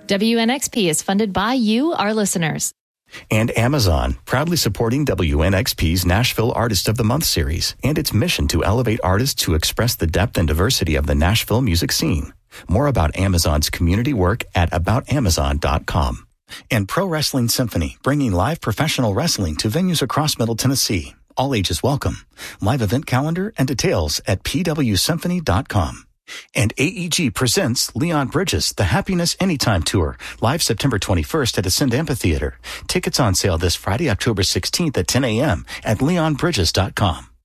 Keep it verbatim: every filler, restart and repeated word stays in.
W N X P is funded by you, our listeners. And Amazon, proudly supporting W N X P's Nashville Artist of the Month series and its mission to elevate artists who express the depth and diversity of the Nashville music scene. More about Amazon's community work at about amazon dot com. And Pro Wrestling Symphony, bringing live professional wrestling to venues across Middle Tennessee. All ages welcome. Live event calendar and details at p w symphony dot com. And A E G presents Leon Bridges, the Happiness Anytime Tour, live September twenty-first at Ascend Amphitheater. Tickets on sale this Friday, October sixteenth at ten a.m. at leon bridges dot com.